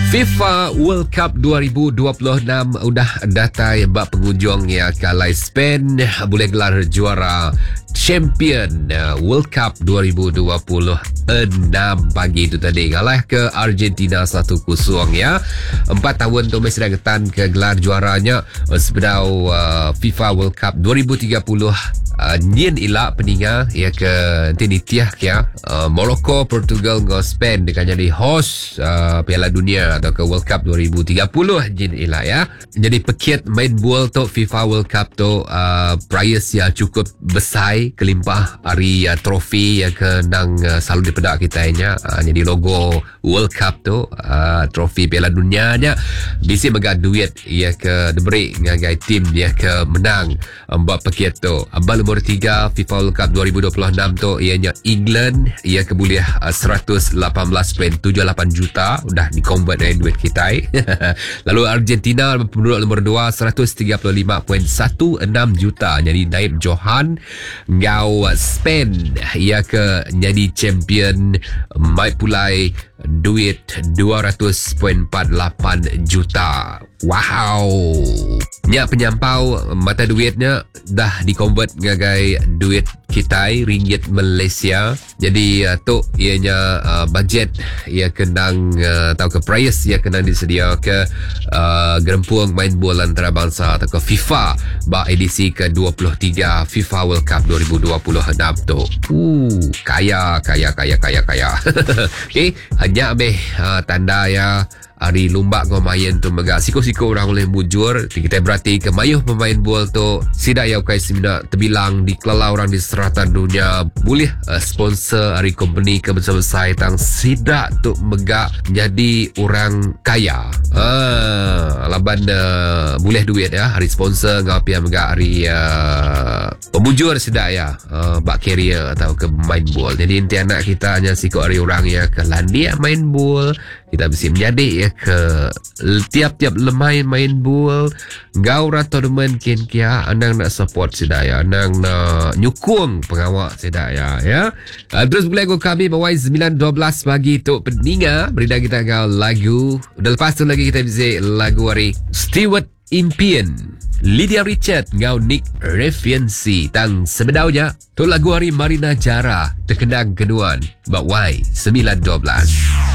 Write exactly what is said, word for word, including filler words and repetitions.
FIFA World Cup dua ribu dua puluh enam udah datai bak pengunjung yang kalai Spain boleh gelar juara champion World Cup dua ribu dua puluh enam pagi itu tadi kalah ke Argentina satu kosong ya. Empat tahun tu mesti ketan ke gelar juaranya sebenarnya uh, FIFA World Cup dua ribu tiga puluh Uh, nien ila peninga ya ke tinitiah ya uh, Morocco, Portugal dengan Spain dengan jadi host uh, Piala Dunia atau ke World Cup dua ribu tiga puluh nien ila ya. Jadi pekit main bola tu FIFA World Cup tu uh, prize ya cukup besar kelimpah hari uh, trofi ya ke nang uh, selalu dipedak kita nya uh, jadi logo World Cup tu uh, trofi Piala Dunia nya bisa megah duit ya ke diberi ngagai tim ya ke menang um, buat pekit tu abal nomor tiga FIFA World Cup dua ribu dua puluh enam tu ianya England ia keboleh uh, seratus lapan belas perpuluhan tujuh lapan juta udah di-convert dari duit kita. Lalu Argentina penduduk nomor dua seratus tiga puluh lima perpuluhan satu enam juta jadi naib Johan. Ngau Spain ia ke jadi champion mai pulai duit dua ratus empat puluh lapan juta. Wow. Nya penyampau mata duitnya dah di-convert ngagai duit kita ringgit Malaysia. Jadi uh, tu ianya uh, budget ia kenang uh, tahu ke price ia kenang disedia ke uh, gerempuang main bola antarabangsa atau ke FIFA ba edisi ke dua puluh tiga FIFA World Cup dua ribu dua puluh enam tu. Uh, kaya kaya kaya kaya kaya. Okey, hanya be uh, tanda ya hari lumba kau main tu megak siko-siko orang boleh bujur. Kita berarti ke mayuh pemain bola tu sidak ya kai semina terbilang di kelala orang di serata dunia boleh uh, sponsor hari company ke besar-besar tang sidak tu megak jadi orang kaya. Ah, laban uh, boleh duit ya hari sponsor ngapi megak hari uh, pemujur sidak ya uh, bak career atau ke main bola. Jadi inti anak kita hanya siko hari orang ya ke landia main bola kita bisa menjadi ya ke tiap-tiap lemai main bola ngau rato demen kin kia anang nak support sedaya anang nak nyukung pengawak sedaya ya. Uh, terus boleh go kami bawai sembilan dua belas pagi tu peninga berita kita ngau lagu udah lepas tu lagi kita bisa lagu hari Stewart Impian Lydia Richard ngau Nick Refiansi tang sebenarnya tu lagu hari Marina Jara terkenang keduan bawai sembilan dua belas.